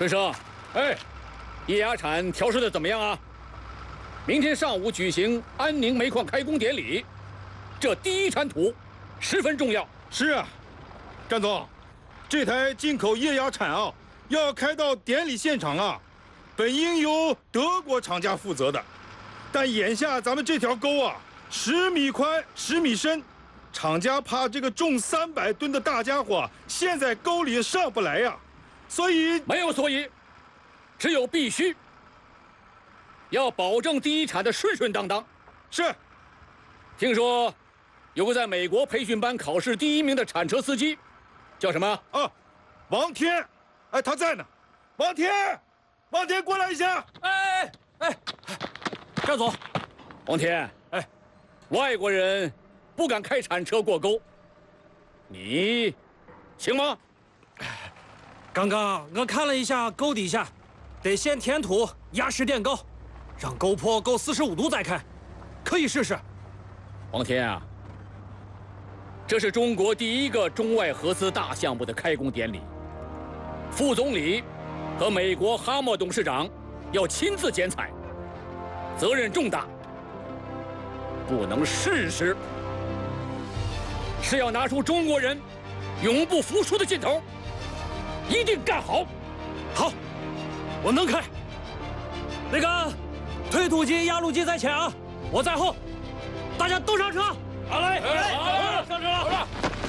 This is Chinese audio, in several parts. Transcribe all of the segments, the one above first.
春生，哎，液压铲调试的怎么样啊？明天上午举行安宁煤矿开工典礼，这第一铲土十分重要。 是啊，战总，这台进口液压铲啊，要开到典礼现场啊，本应由德国厂家负责的，但眼下咱们这条沟啊，10米宽10米深，厂家怕这个重300吨的大家伙陷在沟里上不来呀，所以没有所以，只有必须。要保证第一铲的顺顺当当。 是。 听说有个在美国培训班考试第1名的铲车司机，叫什么？ 啊，王天。哎，他在呢。王天，王天过来一下。 哎，战总。 王天， 哎， 外国人不敢开铲车过沟，你行吗？ 刚刚我看了一下沟底下，得先填土压实垫高，让沟坡够45度再开，可以试试。 王天啊，这是中国第1个中外合资大项目的开工典礼，副总理和美国哈默董事长要亲自剪彩，责任重大，不能试试，是要拿出中国人永不服输的劲头，一定干好。 好，我能开。那个推土机、压路机在前啊，我在后，大家都上车。 好嘞， 好，上车了。好了。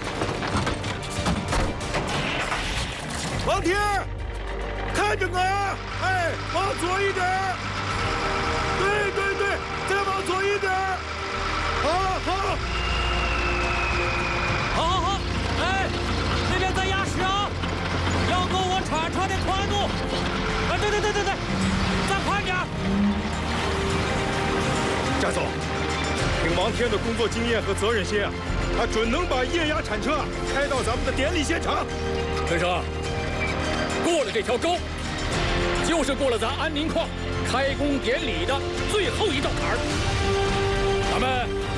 王天，看着我呀！哎，往左一点。对，再往左一点。 好。哎，那边在压实啊，要够我铲车的宽度。哎，对，再宽点。 战总，凭王天的工作经验和责任心啊，他准能把液压铲车开到咱们的典礼现场。 春生，过了这条沟，就是过了咱安宁矿开工典礼的最后一道坎儿。咱们